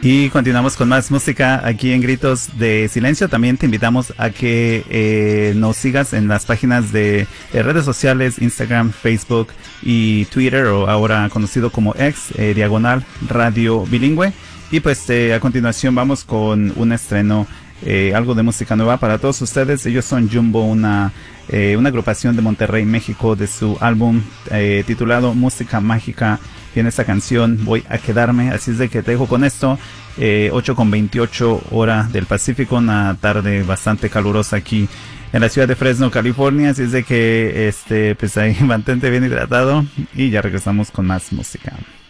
Y continuamos con más música aquí en Gritos de Silencio. También te invitamos a que nos sigas en las páginas de redes sociales, Instagram, Facebook y Twitter, o ahora conocido como X, diagonal Radio Bilingüe. Y pues a continuación vamos con un estreno, algo de música nueva para todos ustedes. Ellos son Jumbo, una agrupación de Monterrey, México, de su álbum titulado Música Mágica. Tiene esta canción Voy a Quedarme. Así es de que te dejo con esto. 8:28 hora del Pacífico, una tarde bastante calurosa aquí en la ciudad de Fresno, California. Así es de que pues ahí mantente bien hidratado y ya regresamos con más música.